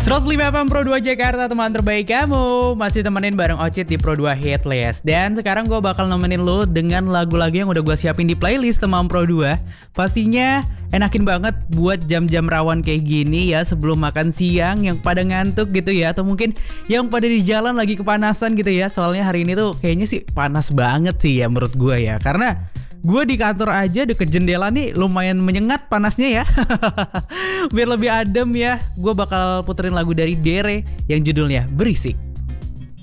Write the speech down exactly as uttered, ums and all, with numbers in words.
seratus lima F M Pro dua Jakarta, teman terbaik kamu. Masih temenin bareng Ocit di Pro dua Hitlist. Dan sekarang gue bakal nemenin lo dengan lagu-lagu yang udah gue siapin di playlist teman Pro dua. Pastinya enakin banget buat jam-jam rawan kayak gini ya, sebelum makan siang yang pada ngantuk gitu ya, atau mungkin yang pada di jalan lagi kepanasan gitu ya. Soalnya hari ini tuh kayaknya sih panas banget sih ya menurut gue ya, karena gue di kantor aja deket jendela nih lumayan menyengat panasnya ya. Biar lebih adem ya, gue bakal puterin lagu dari Dere yang judulnya Berisik.